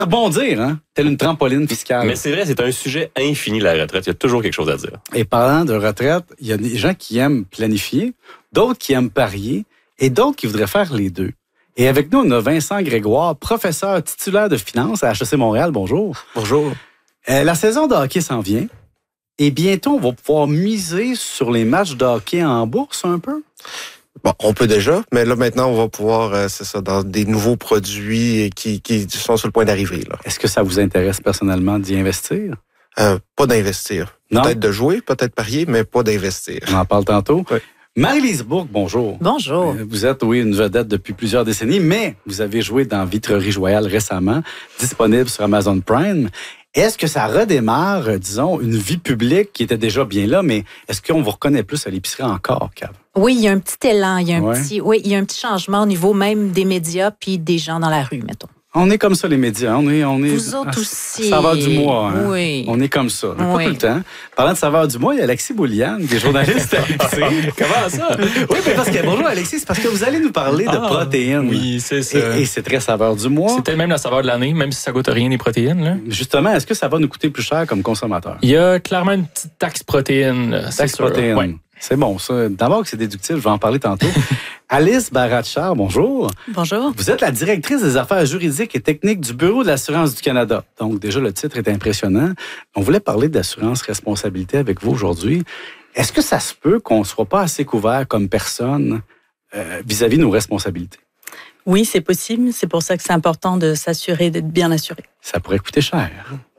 rebondir, hein? Telle une trampoline fiscale. Mais c'est vrai, c'est un sujet infini, la retraite. Il y a toujours quelque chose à dire. Et parlant de retraite, il y a des gens qui aiment planifier, d'autres qui aiment parier et d'autres qui voudraient faire les deux. Et avec nous, on a Vincent Grégoire, professeur titulaire de finance à HEC Montréal. Bonjour. Bonjour. La saison de hockey s'en vient. Et bientôt, on va pouvoir miser sur les matchs de hockey en bourse un peu? Bon, on peut déjà, mais là, maintenant, on va pouvoir, c'est ça, dans des nouveaux produits qui sont sur le point d'arriver, là. Est-ce que ça vous intéresse personnellement d'y investir? Pas d'investir. Non? Peut-être de jouer, peut-être parier, mais pas d'investir. On en parle tantôt. Oui. Marie-Lise Bourque, bonjour. Bonjour. Vous êtes, oui, une vedette depuis plusieurs décennies, mais vous avez joué dans Vitrerie Joyale récemment, disponible sur Amazon Prime. Est-ce que ça redémarre, disons, une vie publique qui était déjà bien là, mais est-ce qu'on vous reconnaît plus à l'épicerie encore, Cav? Oui, il y a un petit élan, il y a Ouais. il y a un petit changement au niveau même des médias puis des gens dans la rue, mettons. On est comme ça, les médias. On est Vous autres aussi. Saveur du mois. Hein? Oui. On est comme ça. Mais Oui. pas tout le temps. Parlant de saveur du mois, il y a Alexis Boulian, qui est journaliste à l'épicerie. Comment ça? Oui, mais parce que, bonjour Alexis, c'est parce que vous allez nous parler de protéines. Oui, c'est ça. Et c'est très saveur du mois. C'est peut-être même la saveur de l'année, même si ça coûte rien les protéines. Là. Justement, est-ce que ça va nous coûter plus cher comme consommateur? Il y a clairement une petite taxe protéine. Là, c'est Taxe sûr. protéines. Ouais. C'est bon, ça. D'abord que c'est déductible, je vais en parler tantôt. Alice Baratchard, bonjour. Bonjour. Vous êtes la directrice des affaires juridiques et techniques du Bureau de l'assurance du Canada. Donc, déjà, le titre est impressionnant. On voulait parler d'assurance responsabilité avec vous aujourd'hui. Est-ce que ça se peut qu'on ne soit pas assez couvert comme personne vis-à-vis de nos responsabilités? Oui, c'est possible. C'est pour ça que c'est important de s'assurer d'être bien assuré. Ça pourrait coûter cher.